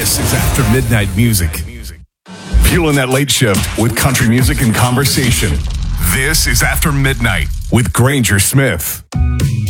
This is After Midnight Music. Fueling that late shift with country music and conversation. This is After Midnight with Granger Smith.